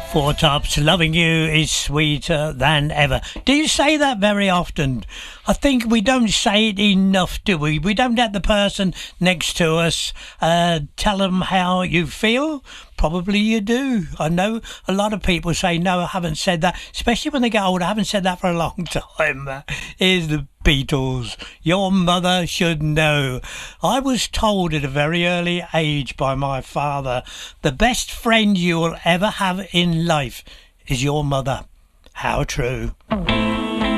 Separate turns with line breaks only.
Four Tops, loving you is sweeter than ever. Do you say that very often? I think we don't say it enough, do we? We don't let the person next to us tell them how you feel. Probably you do. I know a lot of people say, no, I haven't said that, especially when they get older. I haven't said that for a long time. Here's the Beatles. Your mother should know. I was told at a very early age by my father, the best friend you will ever have in life is your mother. How true.